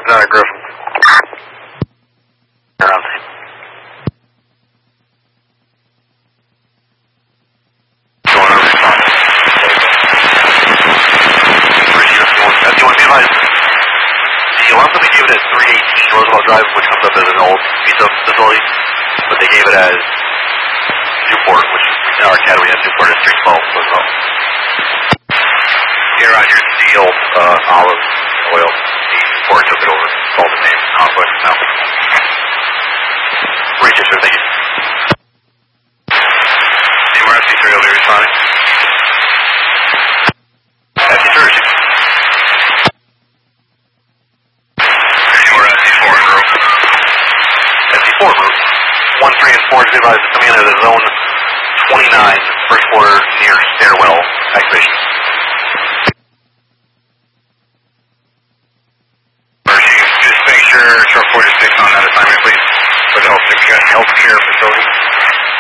Griffin. Around. Going over response. Do you want to be advised? The alarm company gave it as 318 Roosevelt Drive, which comes up as an old pizza facility, but they gave it as Newport, which in our academy has Newport as 312 Roosevelt. Here on your steel olive oil, Newport took it over, called the name, Conquest now. Reach it, sir, thank you. Emergency 3 will be responding. Happy Thursday. SC4 route. 1, 3, and 4 is advised to come in at a zone 29, first floor near stairwell activation. Just make sure truck 46 on that assignment, please, for the healthcare facility.